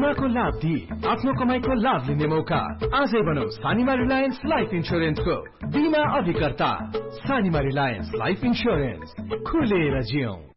बीमाको लाभ दिई आफ्नो कमाईको लाभ लिने मौका। आजै बनाऊ सानिमा रिलायन्स लाइफ इन्स्योरेन्सको बीमा अभिकर्ता। सानिमा रिलायन्स लाइफ इन्स्योरेन्स, खुलेर जियौं।